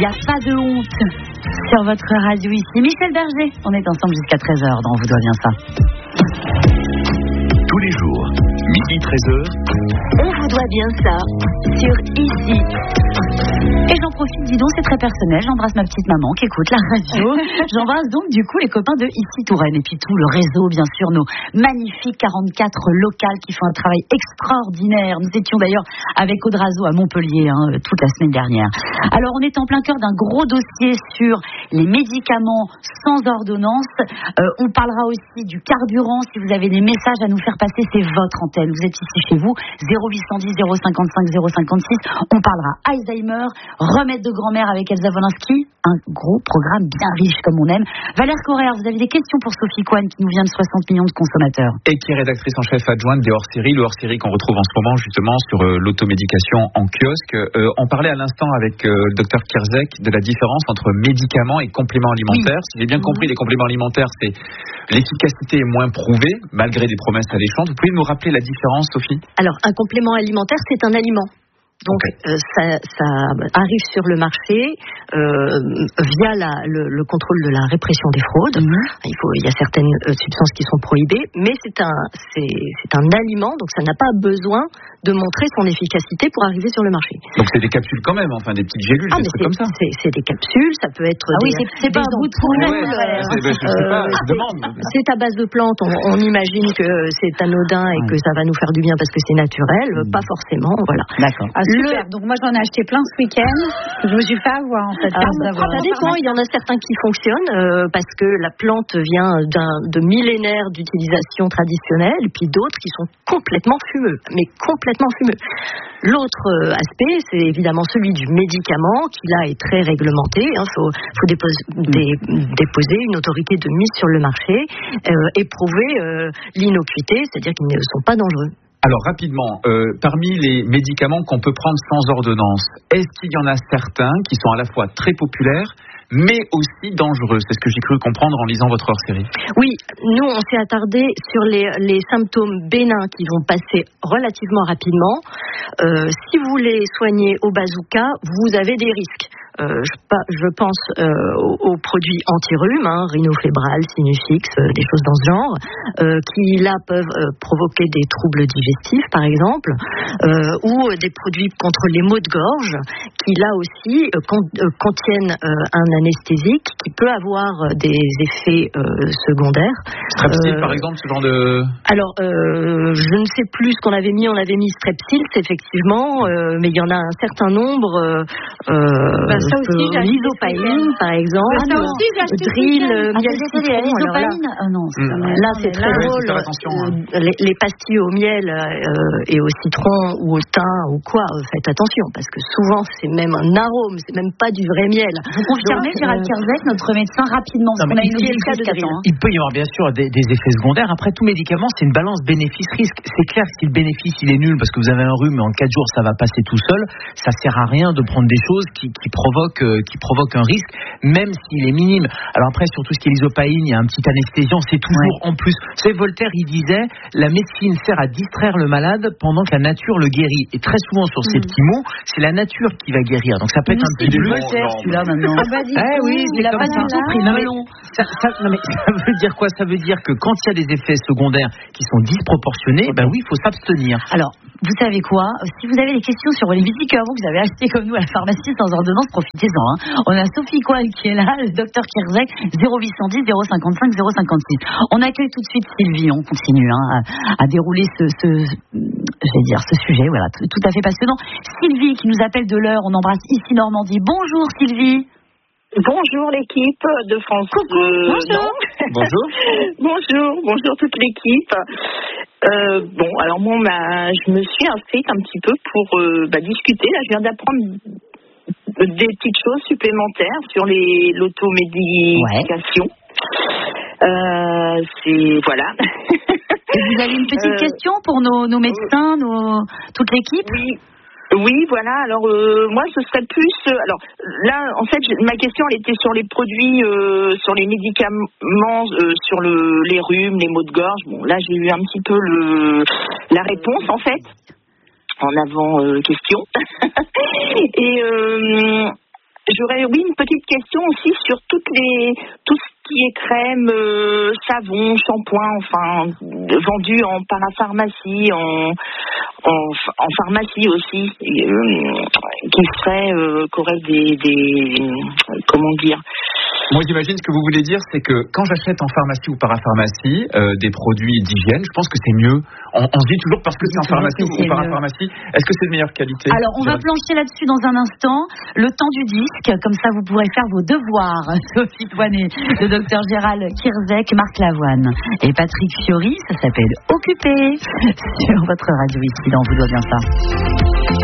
n'y a pas de honte sur votre radio ici. Michel Berger, on est ensemble jusqu'à 13h dans On vous doit bien ça. Tous les jours, midi 13h. On vous doit bien ça sur Ici. Et j'en profite, dis donc, c'est très personnel. J'embrasse ma petite maman qui écoute la radio. J'embrasse donc du coup les copains de Ici Touraine et puis tout le réseau, bien sûr, nos magnifiques 44 locales qui font un travail extraordinaire. Nous étions d'ailleurs avec Audrazo à Montpellier toute la semaine dernière. Alors on est en plein cœur d'un gros dossier sur les médicaments sans ordonnance. On parlera aussi du carburant. Si vous avez des messages à nous faire passer, c'est votre antenne. Vous êtes ici chez vous, 0810 055 056. On parlera Alzheimer, remède de grand-mère avec Elsa Wolinski, un gros programme bien riche comme on aime. Valère Correa, vous avez des questions pour Sophie Coine qui nous vient de 60 millions de consommateurs. Et qui est rédactrice en chef adjointe des hors-séries, le hors-série qu'on retrouve en ce moment justement sur l'automédication en kiosque. On parlait à l'instant avec le docteur Kierzek de la différence entre médicaments et compléments alimentaires. Si j'ai bien compris, les compléments alimentaires, c'est l'efficacité est moins prouvée, malgré des promesses alléchantes. Vous pouvez nous rappeler la différence, Sophie ? Alors, un complément alimentaire, c'est un aliment. Donc ça arrive sur le marché via le contrôle de la répression des fraudes. Il y a certaines substances qui sont prohibées, mais c'est un aliment, donc ça n'a pas besoin de montrer son efficacité pour arriver sur le marché. Donc c'est des capsules quand même, enfin des petites gélules, des trucs comme ça. C'est des capsules, ça peut être c'est pas un bout de poule. Je demande. C'est à base de plantes, on imagine que c'est anodin et que ça va nous faire du bien parce que c'est naturel, pas forcément, voilà. D'accord. Super. Donc moi j'en ai acheté plein ce week-end. Je me suis fait avoir en fait. Ça dépend. Il y en a certains qui fonctionnent parce que la plante vient de millénaires d'utilisation traditionnelle, et puis d'autres qui sont complètement fumeux, mais complètement fumeux. L'autre aspect, c'est évidemment celui du médicament qui là est très réglementé. Il faut déposer une autorité de mise sur le marché et prouver l'innocuité, c'est-à-dire qu'ils ne sont pas dangereux. Alors rapidement, parmi les médicaments qu'on peut prendre sans ordonnance, est-ce qu'il y en a certains qui sont à la fois très populaires mais aussi dangereux? C'est ce que j'ai cru comprendre en lisant votre hors-série. Oui, nous on s'est attardé sur les symptômes bénins qui vont passer relativement rapidement. Si vous les soignez au bazooka, vous avez des risques. Je pense aux produits anti-rhume, Rhinofébral, Sinufix, des choses dans ce genre, qui là peuvent provoquer des troubles digestifs par exemple, ou des produits contre les maux de gorge, qui là aussi contiennent un anesthésique qui peut avoir des effets secondaires. Strepsil par exemple, ce genre de... Alors, je ne sais plus ce qu'on avait mis. On avait mis Strepsil, effectivement, mais il y en a un certain nombre. Ça aussi, l'isopaïne, par exemple. Ça aussi, j'ai acheté Drill, miel citron. L'isopaïne, non. Là, c'est très drôle. Les pastilles au miel et au citron ou au thym ou quoi, faites attention, parce que souvent, c'est même un arôme, c'est même pas du vrai miel. Vous confirmez, Gérald Kierzek, notre médecin, rapidement, parce qu'on a une cas de Il peut y avoir bien sûr des effets secondaires. Après, tout médicament, c'est une balance bénéfice-risque. C'est clair que si le bénéfice il est nul parce que vous avez un rhume et en 4 jours ça va passer tout seul, ça sert à rien de prendre des choses qui provoquent un risque, même s'il est minime. Alors après, sur tout ce qui est l'isopaïne, il y a un petit anesthésiant, c'est toujours en plus. Vous savez, Voltaire, il disait, la médecine sert à distraire le malade pendant que la nature le guérit. Et très souvent, sur ces petits mots, c'est la nature qui va guérir. Donc ça peut être un petit peu Voltaire, celui-là, maintenant. Oui, il a pas du tout pris. Non, mais ça veut dire quoi? Ça veut dire que quand il y a des effets secondaires qui sont disproportionnés, oui, il faut s'abstenir. Alors, vous savez quoi? Si vous avez des questions sur les médicaments que vous avez achetés comme nous à la pharmacie sans ordonnance, profitez-en. On a Sophie Coine qui est là, le docteur Kierzek, 0810 055 056. On accueille tout de suite Sylvie. On continue à dérouler ce sujet, voilà, tout à fait passionnant. Sylvie qui nous appelle de l'heure. On embrasse ici Normandie. Bonjour Sylvie. Bonjour l'équipe de France. Bonjour. Bonjour toute l'équipe. Alors moi, je me suis inscrite un petit peu pour discuter. Là, je viens d'apprendre des petites choses supplémentaires sur l'automédication. Voilà. Et vous avez une petite question pour nos médecins, toute l'équipe? Oui, voilà. Alors moi, ce serait plus. Alors là, en fait, ma question, elle était sur les produits, sur les médicaments, sur les rhumes, les maux de gorge. Bon, là, j'ai eu un petit peu la réponse, en fait, en avant question. Et j'aurais une petite question aussi sur tout ce qui est crème, savon, shampoing, enfin vendu en parapharmacie, en pharmacie aussi, qui aurait des comment dire. Moi, j'imagine ce que vous voulez dire, c'est que quand j'achète en pharmacie ou parapharmacie des produits d'hygiène, je pense que c'est mieux. On se dit toujours parce que c'est en pharmacie ou parapharmacie, est-ce que c'est de meilleure qualité? Alors, on va plancher là-dessus dans un instant. Le temps du disque, comme ça vous pourrez faire vos devoirs. Sophie Toinet, le docteur Gérald Kierzek, Marc Lavoine et Patrick Fiori, ça s'appelle Occupé sur votre radio ici dans Vous doit bien ça.